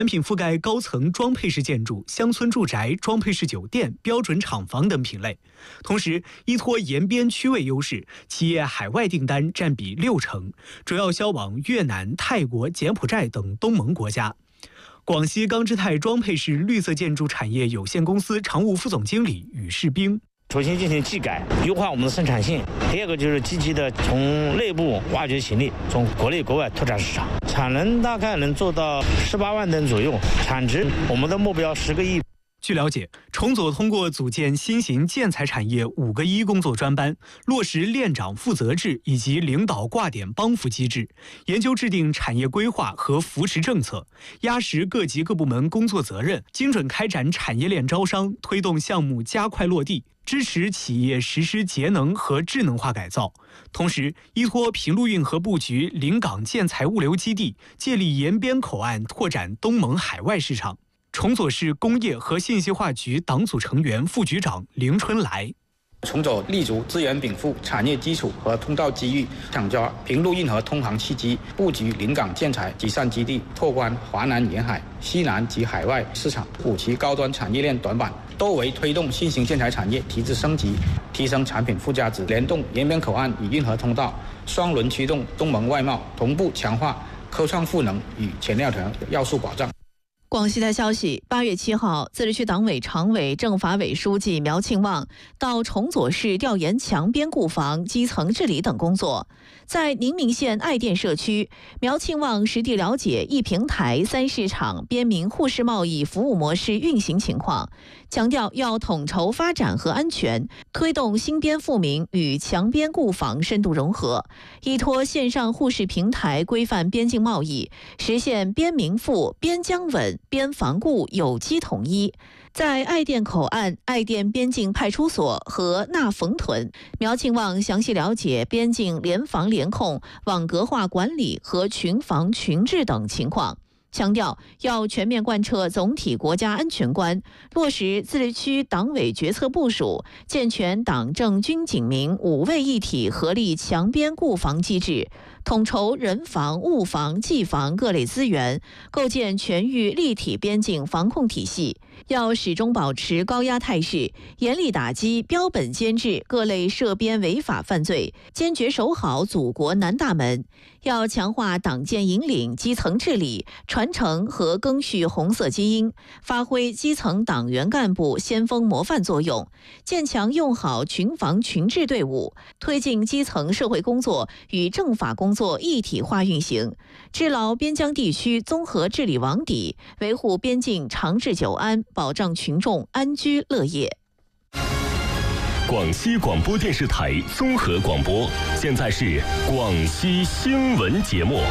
产品覆盖高层装配式建筑、乡村住宅、装配式酒店、标准厂房等品类。同时，依托延边区位优势，企业海外订单占比60%，主要销往越南、泰国、柬埔寨等东盟国家。广西钢之泰装配式绿色建筑产业有限公司常务副总经理宇世兵。 首先进行技改，优化我们的生产性；第二个就是积极的从内部挖掘潜力，从国内国外拓展市场。产能大概能做到18万吨左右，产值我们的目标10个亿。 据了解，重组通过组建新型建材产业5个1工作专班，落实链长负责制以及领导挂点帮扶机制，研究制定产业规划和扶持政策，压实各级各部门工作责任，精准开展产业链招商，推动项目加快落地，支持企业实施节能和智能化改造。同时，依托平陆运河布局临港建材物流基地，借力延边口岸拓展东盟海外市场。崇左市工业和信息化局党组成员、副局长凌春来。 崇左立足资源禀赋、产业基础和通道机遇，抢抓平陆运河通航契机，布局临港建材集散基地，拓宽华南沿海、西南及海外市场，5期高端产业链短板，都为推动新型建材产业提质升级，提升产品附加值，联动延边口岸与运河通道，双轮驱动东盟外贸，同步强化科创赋能与前链条要素保障。 广西台消息，8月7号，自治区党委常委、政法委书记苗庆旺到崇左市调研强边固防、基层治理等工作。在宁明县爱店社区，苗庆旺实地了解一平台3市场边民互市贸易服务模式运行情况，强调要统筹发展和安全，推动新边富民与强边固防深度融合，依托线上互市平台规范边境贸易，实现边民富、边疆稳、边防固有机统一。在爱店口岸、爱店边境派出所和纳冯屯，苗庆旺详细了解边境联防联控、网格化管理和群防群治等情况，强调要全面贯彻总体国家安全观，落实自治区党委决策部署，健全党政军警民5位一体合力强边固防机制，统筹人防、物防、技防各类资源，构建全域立体边境防控体系。要始终保持高压态势，严厉打击标本兼治各类涉边违法犯罪，坚决守好祖国南大门。要强化党建引领、基层治理，传承和赓续红色基因，发挥基层党员干部先锋模范作用，建强用好群防群治队伍，推进基层社会工作与政法工作一体化运行，治牢边疆地区综合治理网底，维护边境长治久安，保障群众安居乐业。 广西广播电视台综合广播，现在是广西新闻节目。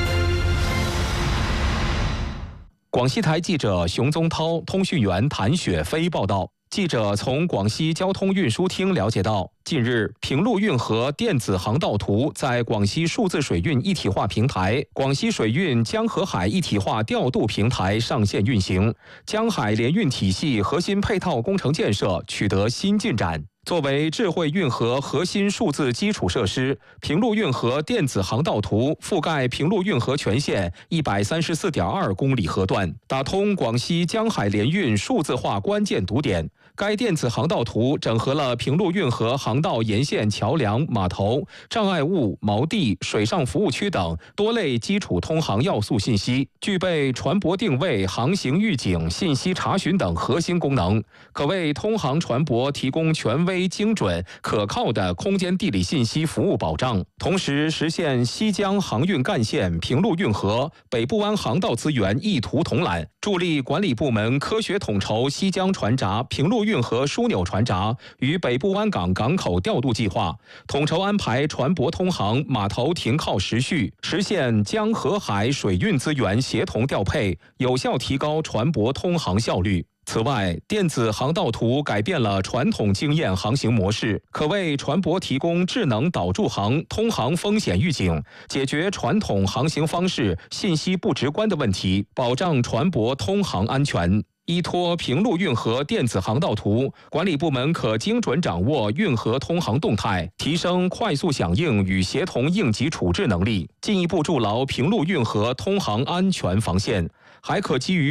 广西台记者熊宗涛、通讯员谭雪飞报道。记者从广西交通运输厅了解到，近日平陆运河电子航道图在广西数字水运一体化平台、广西水运江河海一体化调度平台上线运行，江海联运体系核心配套工程建设取得新进展。作为智慧运河核心数字基础设施，平陆运河电子航道图覆盖平陆运河全线134.2公里河段，打通广西江海联运数字化关键堵点。该电子航道图整合了平陆运河航道沿线桥梁、码头、障碍物、锚地、水上服务区等多类基础通航要素信息，具备船舶定位、航行预警、信息查询等核心功能，可为通航船舶提供权威、精准、可靠的空间地理信息服务保障，同时实现西江航运干线、平陆运河、北部湾航道资源一图统揽，助力管理部门科学统筹西江船闸、平陆运河枢纽船闸与北部湾港港口调度计划，统筹安排船舶通航、码头停靠时序，实现江河海水运资源协同调配，有效提高船舶通航效率。此外，电子航道图改变了传统经验航行模式，可为船舶提供智能导助航、通航风险预警，解决传统航行方式信息不直观的问题，保障船舶通航安全。依托平陆运河电子航道图，管理部门可精准掌握运河通航动态，提升快速响应与协同应急处置能力，进一步筑牢平陆运河通航安全防线。 还可基于